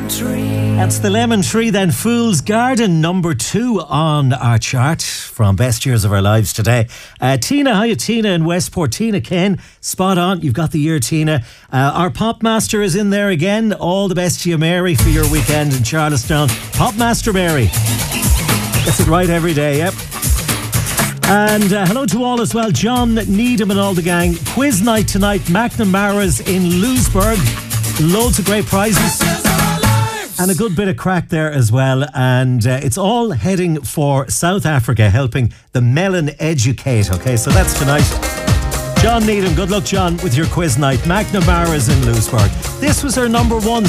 That's the Lemon Tree, then Fool's Garden, number 2 on our chart from Best Years of Our Lives today. Tina, hiya Tina in Westport. Tina Ken, spot on. You've got the year, Tina. Our Pop Master is in there again. All the best to you, Mary, for your weekend in Charlestown. Pop Master Mary. Gets it right every day, yep. And hello to all as well. John Needham and all the gang. Quiz night tonight. McNamara's in Lewisburg. Loads of great prizes. And a good bit of crack there as well. And it's all heading for South Africa, helping the Melon Educate. Okay, so that's tonight. John Needham, good luck, John, with your quiz night. McNamara's in Lewisburg. This was our number 1